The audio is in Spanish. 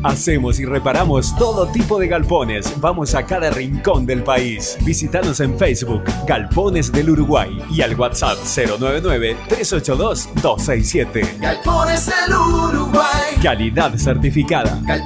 Hacemos y reparamos todo tipo de galpones. Vamos a cada rincón del país. Visítanos en Facebook, Galpones del Uruguay, y al WhatsApp 099-382-267. Galpones del Uruguay. Calidad certificada.